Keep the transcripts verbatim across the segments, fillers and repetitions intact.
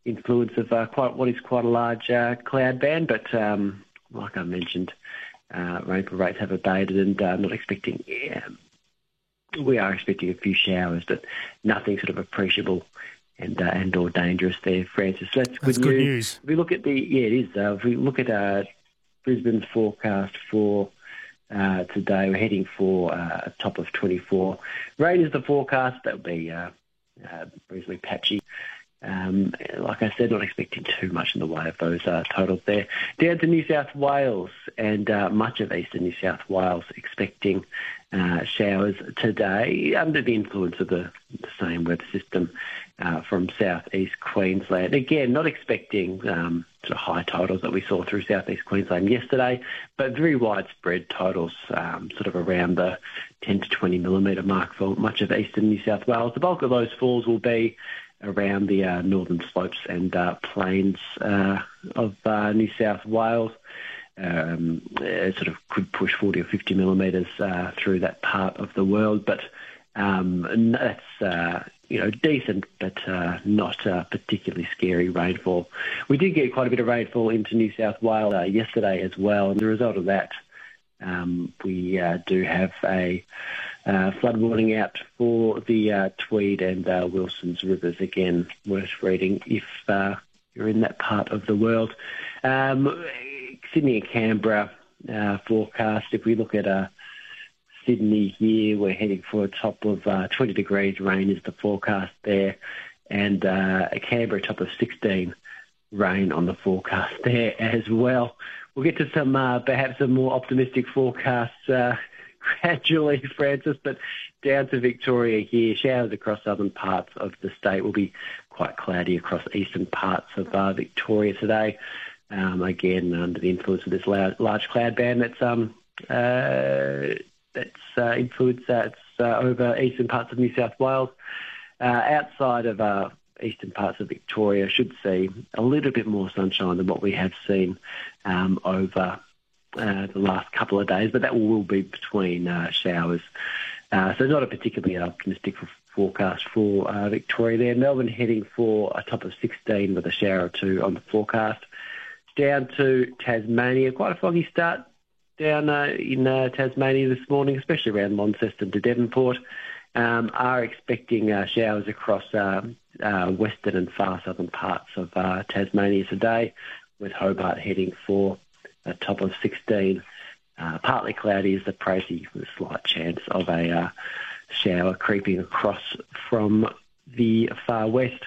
influence of uh, quite what is quite a large uh, cloud band, but um, like I mentioned, uh, rainfall rates have abated, and uh, not expecting. Yeah, we are expecting a few showers, but nothing sort of appreciable and uh, and or dangerous there, Francis. So that's, that's good, good news. news. If we look at the yeah, it is. Uh, if we look at uh, Brisbane's forecast for uh, today, we're heading for uh, a top of twenty-four. Rain is the forecast. That'll be uh, uh, reasonably patchy. Um, like I said, not expecting too much in the way of those uh, totals there. Down to New South Wales and uh, much of eastern New South Wales, expecting uh, showers today under the influence of the, the same weather system uh, from southeast Queensland. Again, not expecting um, sort of high totals that we saw through southeast Queensland yesterday, but very widespread totals, um, sort of around the ten to twenty millimetre mark for much of eastern New South Wales. The bulk of those falls will be around the uh, northern slopes and uh, plains uh, of uh, New South Wales. Um, it sort of could push forty or fifty millimetres uh, through that part of the world, but um, that's uh, you know decent, but uh, not uh, particularly scary rainfall. We did get quite a bit of rainfall into New South Wales uh, yesterday as well, and the result of that, um, we uh, do have a Uh, flood warning out for the uh, Tweed and uh, Wilson's rivers. Again, worth reading if uh, you're in that part of the world. Um, Sydney and Canberra uh, forecast. If we look at uh, Sydney here, we're heading for a top of uh, twenty degrees. Rain is the forecast there. And uh, Canberra, top of sixteen. Rain on the forecast there as well. We'll get to some uh, perhaps some more optimistic forecasts uh, gradually, Francis, but down to Victoria here, showers across southern parts of the state. Will be quite cloudy across eastern parts of uh, Victoria today. Um, again, under the influence of this large, large cloud band that's um uh, that's uh, influence that's uh, over eastern parts of New South Wales. Uh, outside of uh, eastern parts of Victoria, should see a little bit more sunshine than what we have seen um, over Uh, the last couple of days, but that will be between uh, showers. Uh, so not a particularly optimistic forecast for uh, Victoria there. Melbourne heading for a top of sixteen with a shower or two on the forecast. Down to Tasmania, quite a foggy start down uh, in uh, Tasmania this morning, especially around Launceston to Devonport. Um, are expecting uh, showers across uh, uh, western and far southern parts of uh, Tasmania today, with Hobart heading for a top of sixteen. Uh, partly cloudy is the Pricey, with a slight chance of a uh, shower creeping across from the far west.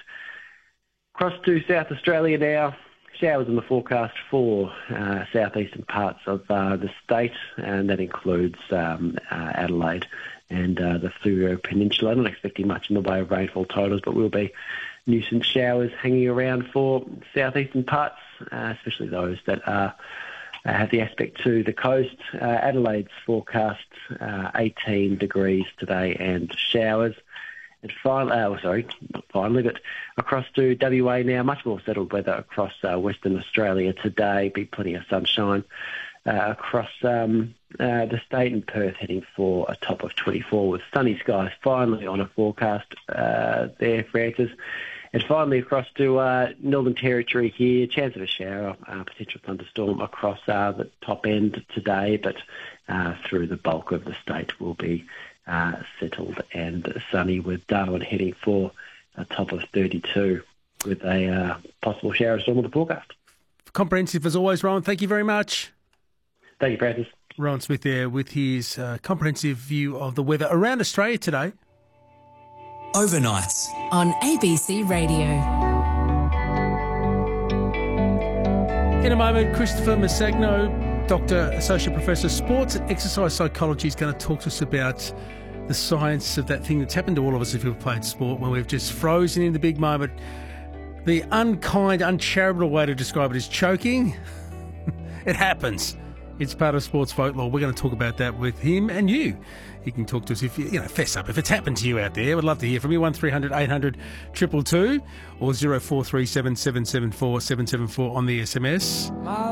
Across to South Australia now. Showers in the forecast for uh, southeastern parts of uh, the state, and that includes um, uh, Adelaide and uh, the Fleurieu Peninsula. I'm not expecting much in the way of rainfall totals, but will be nuisance showers hanging around for southeastern parts, uh, especially those that are Uh, have the aspect to the coast. Uh, Adelaide's forecast uh, eighteen degrees today and showers. And finally, uh, sorry, not finally, but across to W A now, much more settled weather across uh, Western Australia today. Be plenty of sunshine uh, across um, uh, the state, and Perth heading for a top of twenty-four with sunny skies finally on a forecast uh, there, Francis. And finally, across to uh, Northern Territory here, chance of a shower, uh, potential thunderstorm across uh, the top end today, but uh, through the bulk of the state will be uh, settled and sunny, with Darwin heading for a top of thirty-two with a uh, possible shower storm on the forecast. Comprehensive as always, Rowan. Thank you very much. Thank you, Francis. Rowan Smith there with his uh, comprehensive view of the weather around Australia today. Overnights on A B C Radio. In a moment, Christopher Massagno, Doctor Associate Professor Sports and Exercise Psychology, is going to talk to us about the science of that thing that's happened to all of us if we've played sport, when we've just frozen in the big moment. The unkind, uncharitable way to describe it is choking. It happens. It's part of sports folklore. We're going to talk about that with him and you. You can talk to us if you, you know, fess up. If it's happened to you out there, we'd love to hear from you. one three hundred eight hundred two two two or zero four three seven seven seven four seven seven four on the S M S.